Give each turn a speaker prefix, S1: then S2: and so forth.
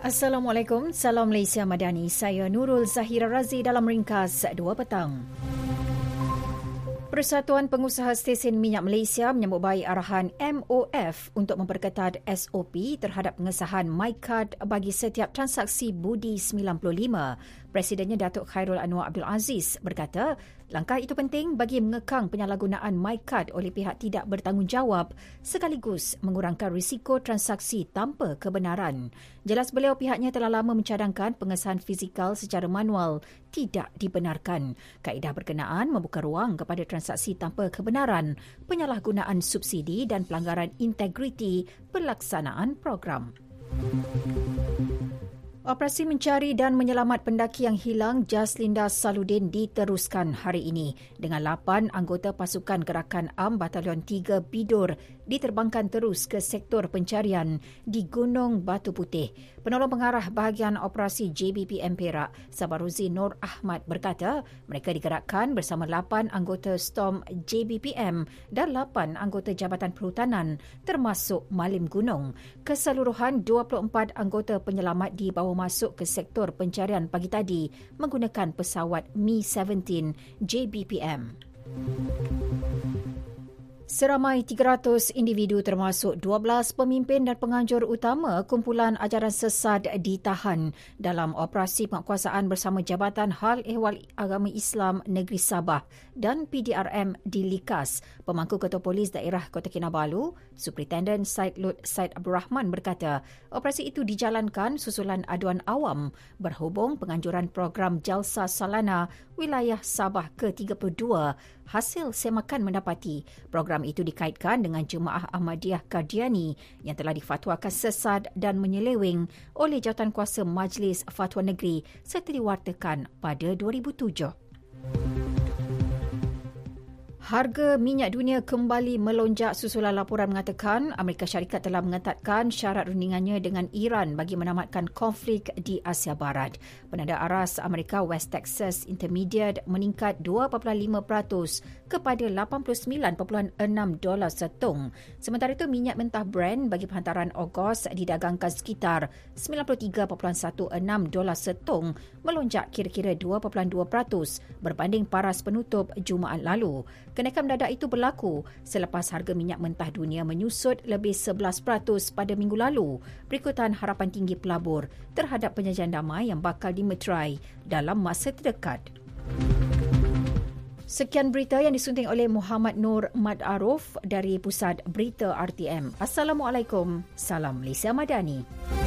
S1: Assalamualaikum, salam Malaysia Madani. Saya Nurul Zahira Razi dalam ringkas 2 petang. Persatuan Pengusaha Stesen Minyak Malaysia menyambut baik arahan MOF untuk memperketat SOP terhadap pengesahan MyCard bagi setiap transaksi budi 95. Presidennya Datuk Khairul Anwar Abdul Aziz berkata, langkah itu penting bagi mengekang penyalahgunaan MyCard oleh pihak tidak bertanggungjawab sekaligus mengurangkan risiko transaksi tanpa kebenaran. Jelas beliau pihaknya telah lama mencadangkan pengesahan fizikal secara manual tidak dibenarkan. Kaedah berkenaan membuka ruang kepada transaksi tanpa kebenaran, penyalahgunaan subsidi dan pelanggaran integriti pelaksanaan program. Operasi mencari dan menyelamat pendaki yang hilang Jaslinda Saludin diteruskan hari ini dengan 8 anggota pasukan gerakan AM Batalion 3 Bidur diterbangkan terus ke sektor pencarian di Gunung Batu Putih. Penolong pengarah bahagian operasi JBPM Perak, Sabaruzi Nur Ahmad berkata, mereka digerakkan bersama 8 anggota Storm JBPM dan 8 anggota Jabatan Perhutanan termasuk Malim Gunung. Keseluruhan 24 anggota penyelamat di bawah masuk ke sektor pencarian pagi tadi menggunakan pesawat Mi-17 JBPM. Seramai 300 individu termasuk 12 pemimpin dan penganjur utama kumpulan ajaran sesat ditahan dalam operasi penguasaan bersama Jabatan Hal Ehwal Agama Islam Negeri Sabah dan PDRM di Likas. Pemangku Ketua Polis Daerah Kota Kinabalu, Superintendent Said Lut Said Abdul Rahman berkata, operasi itu dijalankan susulan aduan awam berhubung penganjuran program Jalsa Salana Wilayah Sabah ke-32 hasil semakan mendapati. Program itu dikaitkan dengan Jemaah Ahmadiyah Qadiani yang telah difatwakan sesat dan menyeleweng oleh Jawatankuasa Majlis Fatwa Negeri serta diwartakan pada 2007. Harga minyak dunia kembali melonjak susulan laporan mengatakan Amerika Syarikat telah mengetatkan syarat rundingannya dengan Iran bagi menamatkan konflik di Asia Barat. Penanda aras Amerika West Texas Intermediate meningkat 2.5% kepada $89.6 setong. Sementara itu, minyak mentah Brent bagi penghantaran Ogos didagangkan sekitar $93.16 setong, melonjak kira-kira 2.2% berbanding paras penutup Jumaat lalu. Kenaikan mendadak itu berlaku selepas harga minyak mentah dunia menyusut lebih 11% pada minggu lalu berikutan harapan tinggi pelabur terhadap penyajian damai yang bakal dimeterai dalam masa terdekat. Sekian berita yang disunting oleh Muhammad Nur Mad Aruf dari Pusat Berita RTM. Assalamualaikum, salam Malaysia Madani.